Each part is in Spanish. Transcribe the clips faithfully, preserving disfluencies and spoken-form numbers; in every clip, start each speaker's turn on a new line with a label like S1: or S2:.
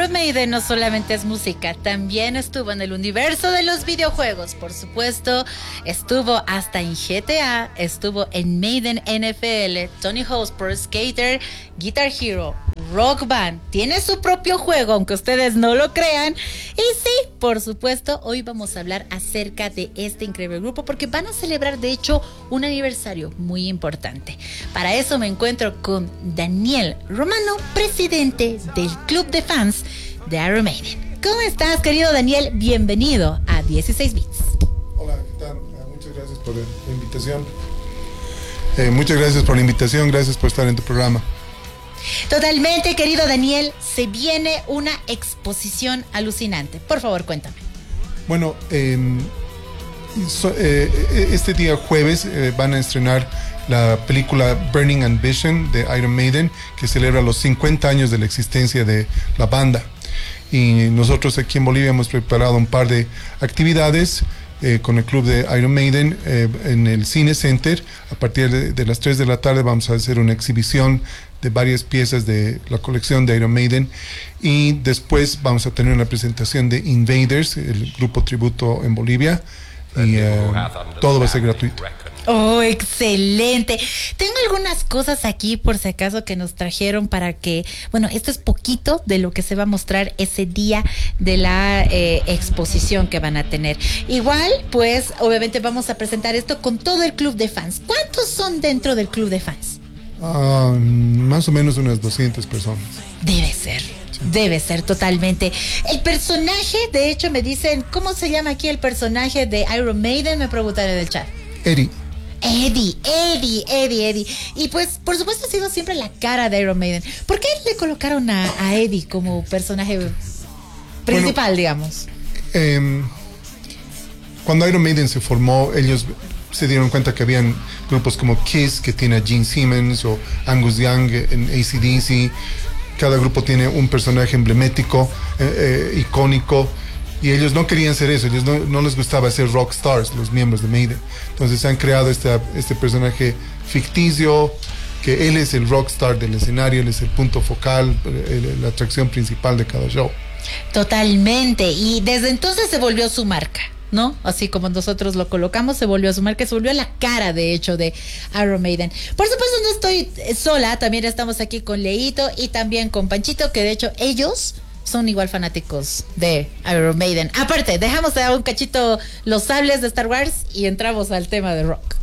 S1: Iron Maiden no solamente es música, también estuvo en el universo de los videojuegos, por supuesto, estuvo hasta en G T A, estuvo en Maiden N F L, Tony Hawk's Pro Skater, Guitar Hero, Rock Band, tiene su propio juego, aunque ustedes no lo crean. Y sí, por supuesto, hoy vamos a hablar acerca de este increíble grupo porque van a celebrar, de hecho, un aniversario muy importante. Para eso me encuentro con Daniel Romano, presidente del club de fans de Iron Maiden. ¿Cómo estás, querido Daniel? Bienvenido a dieciséis bits.
S2: Hola, ¿qué tal? Muchas gracias por la invitación. Eh, muchas gracias por la invitación, gracias por estar en tu programa.
S1: Totalmente, querido Daniel, se viene una exposición alucinante. Por favor, cuéntame.
S2: Bueno, eh, so, eh, este día jueves eh, van a estrenar la película Burning Ambition de Iron Maiden, que celebra los cincuenta años de la existencia de la banda. Y nosotros aquí en Bolivia hemos preparado un par de actividades eh, con el club de Iron Maiden eh, en el Cine Center. A partir de, de las tres de la tarde vamos a hacer una exhibición de varias piezas de la colección de Iron Maiden, y después vamos a tener una presentación de Invaders, el grupo tributo en Bolivia, y uh, todo va a ser gratuito.
S1: Oh, excelente. Tengo algunas cosas aquí por si acaso que nos trajeron para que, bueno, esto es poquito de lo que se va a mostrar ese día de la eh, exposición que van a tener. Igual, pues, obviamente vamos a presentar esto con todo el club de fans. ¿Cuántos son dentro del club de fans?
S2: Uh, más o menos unas doscientas personas.
S1: Debe ser, sí. Debe ser totalmente. El personaje, de hecho me dicen, ¿cómo se llama aquí el personaje de Iron Maiden? Me preguntaron en el chat.
S2: Eddie.
S1: Eddie, Eddie, Eddie, Eddie. Y pues, por supuesto, ha sido siempre la cara de Iron Maiden. ¿Por qué le colocaron a, a Eddie como personaje principal, bueno, digamos?
S2: Eh, cuando Iron Maiden se formó, ellos se dieron cuenta que habían grupos como Kiss, que tiene a Gene Simmons, o Angus Young en A C D C. Cada grupo tiene un personaje emblemático, eh, eh, icónico, y ellos no querían ser eso. Ellos no, no les gustaba ser rock stars, los miembros de Maiden. Entonces han creado este, este personaje ficticio, que él es el rockstar del escenario, él es el punto focal, el, la atracción principal de cada show.
S1: Totalmente, y desde entonces se volvió su marca, ¿no? Así como nosotros lo colocamos, se volvió a su marca, se volvió la cara, de hecho, de Iron Maiden. Por supuesto, no estoy sola, también estamos aquí con Leito y también con Panchito, que de hecho ellos son igual fanáticos de Iron Maiden. Aparte, dejamos de un cachito los sables de Star Wars y entramos al tema de rock.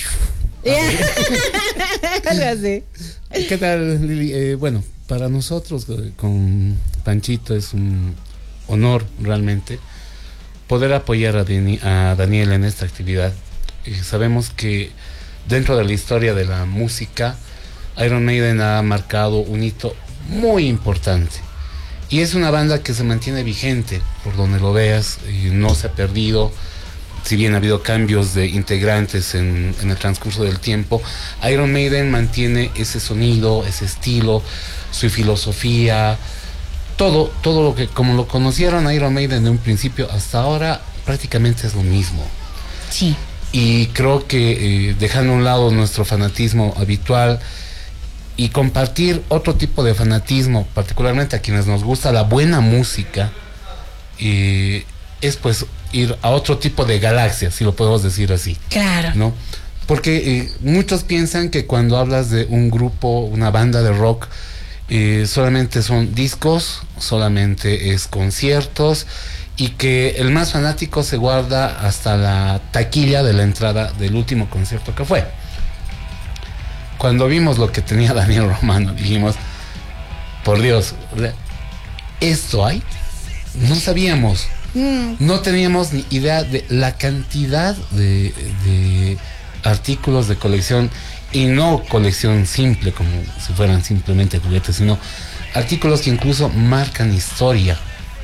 S1: Algo así.
S3: ¿Qué tal, Lili? Eh, bueno, para nosotros con Panchito es un honor realmente poder apoyar a, Dani, a Daniel en esta actividad. Eh, sabemos que dentro de la historia de la música, Iron Maiden ha marcado un hito muy importante. Y es una banda que se mantiene vigente por donde lo veas, y no se ha perdido. Si bien ha habido cambios de integrantes en, en el transcurso del tiempo, Iron Maiden mantiene ese sonido, ese estilo, su filosofía, todo, todo lo que, como lo conocieron a Iron Maiden de un principio hasta ahora, prácticamente es lo mismo.
S1: Sí. Y
S3: creo que eh, dejando a un lado nuestro fanatismo habitual y compartir otro tipo de fanatismo, particularmente a quienes nos gusta la buena música, eh, es pues ir a otro tipo de galaxia, si lo podemos decir así.
S1: Claro.
S3: ¿No? Porque eh, muchos piensan que cuando hablas de un grupo, una banda de rock, eh, solamente son discos, solamente es conciertos, y que el más fanático se guarda hasta la taquilla de la entrada del último concierto que fue. Cuando vimos lo que tenía Daniel Romano, dijimos, por Dios, ¿esto hay? No sabíamos. No teníamos ni idea de la cantidad de, de artículos de colección, y no colección simple como si fueran simplemente juguetes, sino artículos que incluso marcan historia,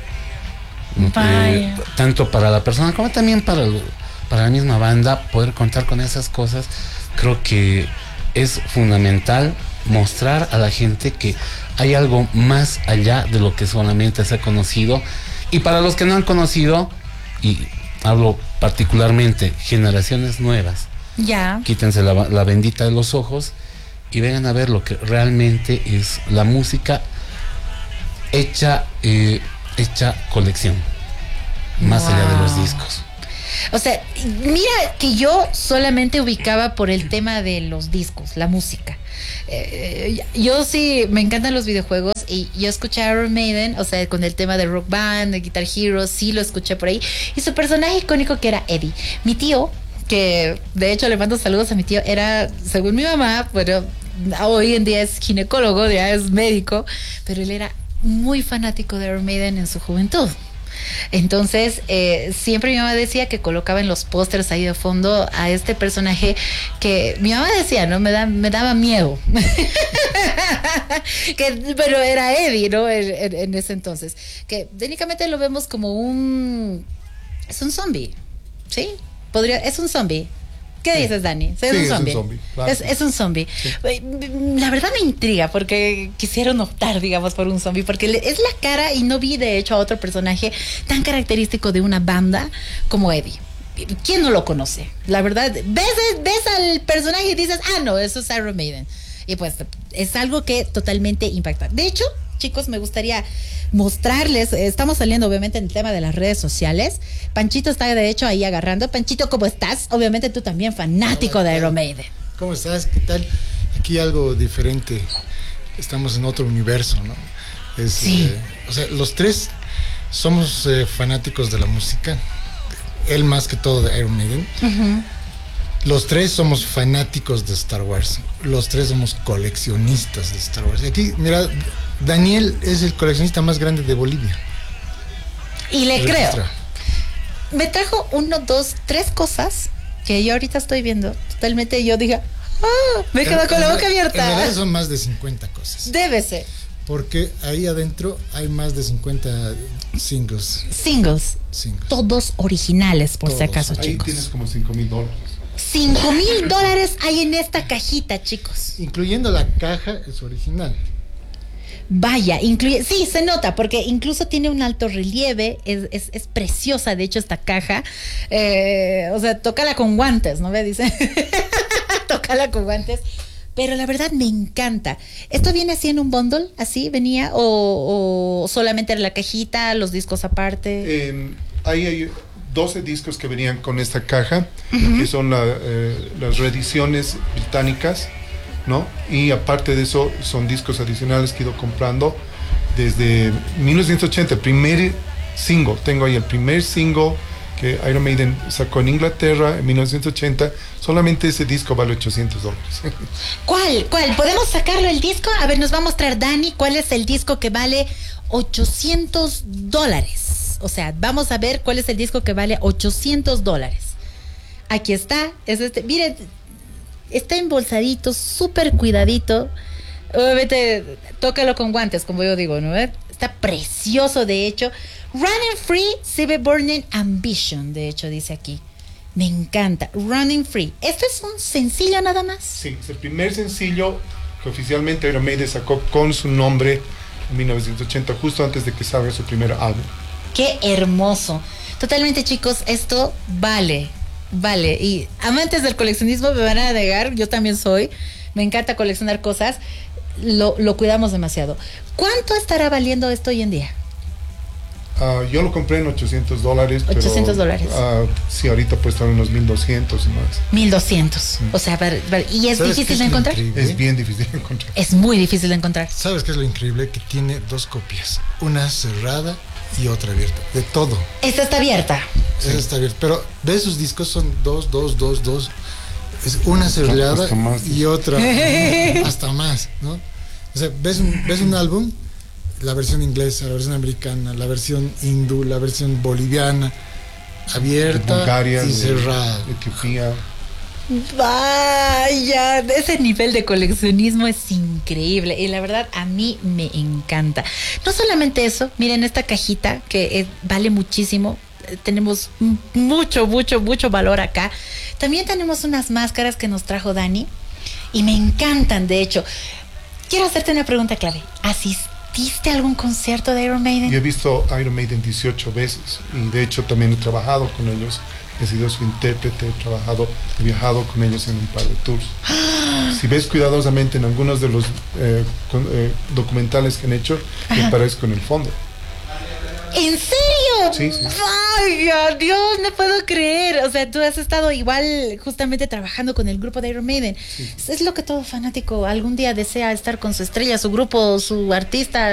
S3: eh, tanto para la persona como también para, el, para la misma banda. Poder contar con esas cosas, creo que es fundamental mostrar a la gente que hay algo más allá de lo que solamente se ha conocido. Y para los que no han conocido, y hablo particularmente generaciones nuevas,
S1: ya,
S3: quítense la, la bendita de los ojos y vengan a ver lo que realmente es la música hecha, eh, hecha colección, más
S1: Wow.
S3: allá de los discos.
S1: O sea, mira que yo solamente ubicaba por el tema de los discos, la música. Eh, yo sí, me encantan los videojuegos y yo escuché a Iron Maiden, o sea, con el tema de Rock Band, de Guitar Hero, sí lo escuché por ahí. Y su personaje icónico que era Eddie. Mi tío, que de hecho le mando saludos a mi tío, era, según mi mamá, bueno, hoy en día es ginecólogo, ya es médico, pero él era muy fanático de Iron Maiden en su juventud. Entonces, eh, siempre mi mamá decía que colocaba en los pósters ahí de fondo a este personaje que mi mamá decía, ¿no? Me, da, me daba miedo. que, pero era Eddie, ¿no? En, en, en ese entonces. Que técnicamente lo vemos como un... Es un zombie, ¿sí? Podría, es un zombie. ¿Qué dices, Dani?
S2: Sí,
S1: es un
S2: es un
S1: zombie.
S2: zombie, claro.
S1: Es, es un zombie.
S2: Sí.
S1: La verdad me intriga porque quisieron optar, digamos, por un zombie, porque le- es la cara, y no vi de hecho a otro personaje tan característico de una banda como Eddie. ¿Quién no lo conoce? La verdad, ves, ves al personaje y dices, ah, no, eso es Iron Maiden. Y pues es algo que totalmente impacta. De hecho, chicos, me gustaría mostrarles, estamos saliendo obviamente en el tema de las redes sociales. Panchito está de hecho ahí agarrando. Panchito, ¿cómo estás? Obviamente tú también fanático
S4: Hola,
S1: de
S4: ¿qué tal?
S1: Iron Maiden.
S4: ¿Cómo estás? ¿Qué tal? Aquí algo diferente. Estamos en otro universo, ¿no? Es,
S1: Sí.
S4: eh, o sea, los tres somos eh, fanáticos de la música. Él más que todo de Iron Maiden.
S1: Uh-huh.
S4: Los tres somos fanáticos de Star Wars. Los tres somos coleccionistas de Star Wars. Y aquí, mira, Daniel es el coleccionista más grande de Bolivia.
S1: Y le creo.
S4: Registra.
S1: Me trajo uno, dos, tres cosas que yo ahorita estoy viendo. Totalmente yo dije, ah, me quedo con la boca
S4: En realidad
S1: abierta.
S4: son más de cincuenta cosas.
S1: Debe ser.
S4: Porque ahí adentro hay más de cincuenta singles.
S1: Singles.
S4: singles.
S1: Todos originales, por si
S4: Todos.
S1: acaso,
S2: Ahí
S1: chicos.
S2: tienes como cinco mil dólares.
S1: Cinco mil dólares hay en esta cajita, chicos.
S4: Incluyendo la caja, es original.
S1: Vaya, incluye, sí, se nota, porque incluso tiene un alto relieve, es, es, es preciosa, de hecho, esta caja. Eh, o sea, tócala con guantes, ¿no ve? Dice, tócala con guantes. Pero la verdad me encanta. ¿Esto viene así en un bundle? ¿Así venía? ¿O, o solamente en la cajita, los discos aparte?
S2: Eh, ahí hay doce discos que venían con esta caja, uh-huh. que son la, eh, las reediciones británicas, ¿no? Y aparte de eso, son discos adicionales que he ido comprando desde mil novecientos ochenta, el primer single, tengo ahí el primer single que Iron Maiden sacó en Inglaterra en mil novecientos ochenta, solamente ese disco vale ochocientos dólares.
S1: ¿Cuál? ¿Cuál? ¿Podemos sacarlo el disco? A ver, nos va a mostrar Dani cuál es el disco que vale ochocientos dólares. O sea, vamos a ver cuál es el disco que vale ochocientos dólares. Aquí está, es este, miren, está embolsadito, súper cuidadito. Obviamente, tócalo con guantes, como yo digo, ¿no? Está precioso, de hecho. Running Free, Civil Burning Ambition, de hecho, dice aquí. Me encanta. Running Free. ¿Esto es un sencillo nada más?
S2: Sí, es el primer sencillo que oficialmente Iron Maiden sacó con su nombre en mil novecientos ochenta, justo antes de que salga su primer álbum.
S1: Qué hermoso. Totalmente, chicos, esto vale, vale. Y amantes del coleccionismo me van a negar, yo también soy. Me encanta coleccionar cosas. Lo, lo cuidamos demasiado. ¿Cuánto estará valiendo esto hoy en día?
S2: Uh, yo lo compré en ochocientos dólares.
S1: ochocientos dólares.
S2: Uh, sí, ahorita puede estar en unos mil doscientos y más.
S1: mil doscientos. Mm. O sea, para, para, ¿y es difícil de encontrar?
S2: Increíble? Es bien difícil de encontrar.
S1: Es muy difícil de encontrar.
S4: ¿Sabes qué es lo increíble? Que tiene dos copias. Una cerrada y otra abierta. De todo.
S1: Esta está abierta.
S4: Esta sí. está abierta. Pero ves, sus discos son dos, dos, dos, dos. Es una cerrada y otra hasta más, ¿no? O sea, ves un, ves un álbum, la versión inglesa, la versión americana, la versión hindú, la versión boliviana, abierta
S2: Bulgaria,
S4: y cerrada.
S2: Etiopía.
S1: Vaya, ese nivel de coleccionismo es increíble y la verdad a mí me encanta. No solamente eso, miren esta cajita que es, vale muchísimo. Tenemos mucho, mucho, mucho valor acá. También tenemos unas máscaras que nos trajo Dani y me encantan, de hecho. Quiero hacerte una pregunta clave. ¿Asis- ¿Asististe a algún concierto de Iron Maiden?
S2: Yo he visto Iron Maiden dieciocho veces y de hecho también he trabajado con ellos. He sido su intérprete, he trabajado, he viajado con ellos en un par de tours. Si ves cuidadosamente en algunos de los eh, con, eh, documentales que han hecho, me parezco en el fondo.
S1: ¿En serio?
S2: Sí, sí.
S1: Ay, Dios, no puedo creer. O sea, tú has estado igual justamente trabajando con el grupo de Iron Maiden. Sí. Es lo que todo fanático algún día desea, estar con su estrella, su grupo, su artista.